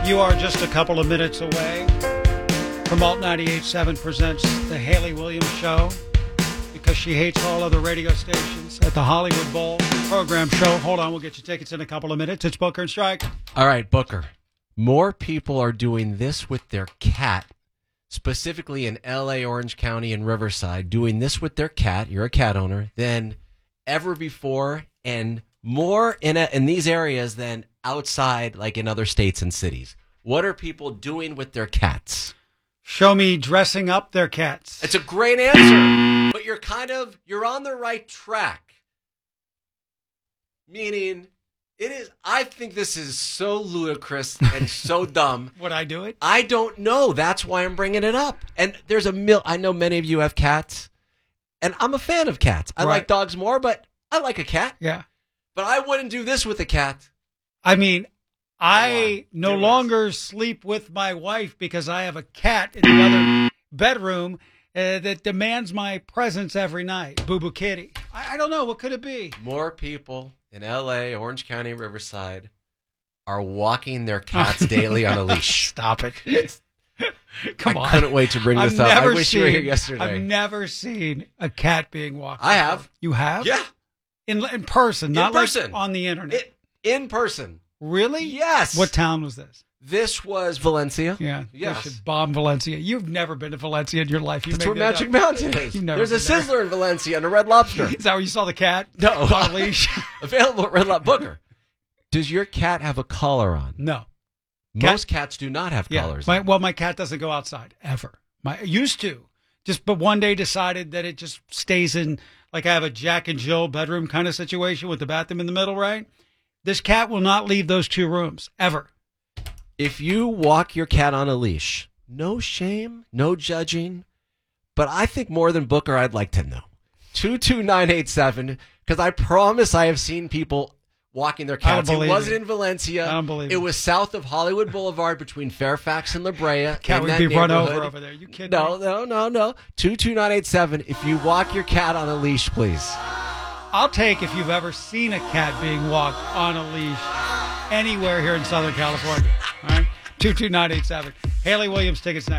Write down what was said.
You are just a couple of minutes away from Alt 98.7 presents the Haley Williams Show because she hates all other radio stations at the Hollywood Bowl program show. Hold on, we'll get you tickets in a couple of minutes. It's Booker and Strike. All right, Booker. More people are doing this with their cat, specifically in L.A., Orange County, and Riverside, doing this with their cat, you're a cat owner, than ever before, and more in these areas than outside, like in other states and cities. What are people doing with their cats? Show me dressing up their cats. It's a great answer, but you're on the right track. Meaning, I think this is so ludicrous and so dumb. Would I do it? I don't know. That's why I'm bringing it up. And there's I know many of you have cats, and I'm a fan of cats. I like dogs more, but I like a cat. Yeah. But I wouldn't do this with a cat. I mean, I no longer sleep with my wife because I have a cat in the other bedroom that demands my presence every night. Boo Boo Kitty. I don't know. What could it be? More people in L.A., Orange County, Riverside are walking their cats daily on a leash. Stop it. Come on. I couldn't wait to bring this up. I wish you were here yesterday. I've never seen a cat being walked. I have. You have? Yeah. In person, not in person. Like on the internet. In person. Really? Yes. What town was this? This was Valencia. Yeah. Yes. They should bomb Valencia. You've never been to Valencia in your life. That's where Magic Mountain is. There's a there. Sizzler in Valencia and a Red Lobster. Is that where you saw the cat? No. On a leash? Available at Red Lobster. Booker, does your cat have a collar on? No. Most cats do not have collars on. My cat doesn't go outside, ever. Used to. But one day decided that it just stays in, like I have a Jack and Jill bedroom kind of situation with the bathroom in the middle, right? This cat will not leave those two rooms, ever. If you walk your cat on a leash, no shame, no judging, but I think more than Booker, I'd like to know. 22987, because I promise I have seen people walking their cats. It wasn't in Valencia. I don't believe it. It was south of Hollywood Boulevard between Fairfax and La Brea. Cat would be run over there. You kidding me? No. 22987, if you walk your cat on a leash, please. I'll take if you've ever seen a cat being walked on a leash anywhere here in Southern California. All right? 22987. Haley Williams tickets next.